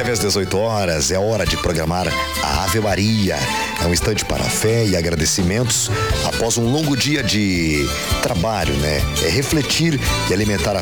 9 às 18 horas é hora de programar a Ave Maria. É um instante para a fé e agradecimentos após um longo dia de trabalho, né? É refletir e alimentar a